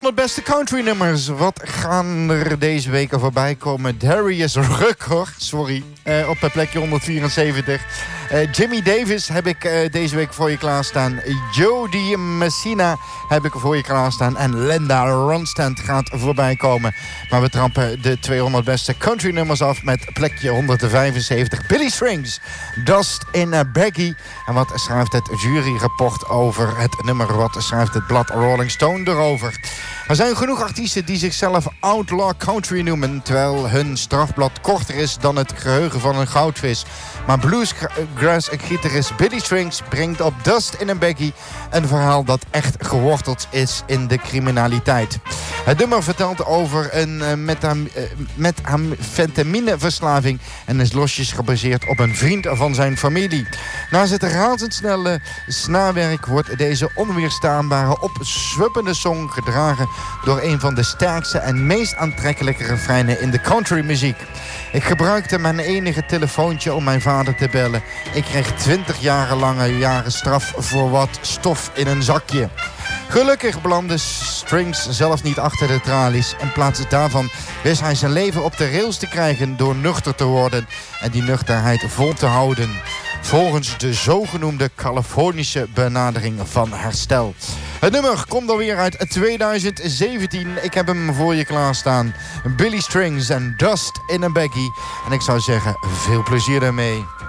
Het beste country nummers. Wat gaan er deze weken voorbij komen? Darius Rucker, op plekje 174. Jimmy Davis heb ik deze week voor je klaarstaan. Jody Messina heb ik voor je klaarstaan. En Linda Ronstadt gaat voorbij komen. Maar we trappen de 200 beste country nummers af met plekje 175. Billy Strings, Dust in a Baggie. En wat schrijft het juryrapport over het nummer? Wat schrijft het blad Rolling Stone erover? Er zijn genoeg artiesten die zichzelf outlaw country noemen, terwijl hun strafblad korter is dan het geheugen van een goudvis. Maar bluesgrass-gitarist Billy Strings brengt op Dust in a Baggie een verhaal dat echt geworteld is in de criminaliteit. Het nummer vertelt over een methamphetamineverslaving en is losjes gebaseerd op een vriend van zijn familie. Naast het razendsnelle snaarwerk wordt deze onweerstaanbare, opzwippende song gedragen door een van de sterkste en meest aantrekkelijke refreinen in de countrymuziek. Ik gebruikte mijn enige telefoontje om mijn vader te bellen. Ik kreeg 20 jaren straf voor wat stof in een zakje. Gelukkig belandde Strings zelf niet achter de tralies. In plaats daarvan wist hij zijn leven op de rails te krijgen door nuchter te worden en die nuchterheid vol te houden. Volgens de zogenoemde Californische benadering van herstel. Het nummer komt alweer uit 2017. Ik heb hem voor je klaarstaan. Billy Strings en Dust in a Baggie. En ik zou zeggen, veel plezier daarmee.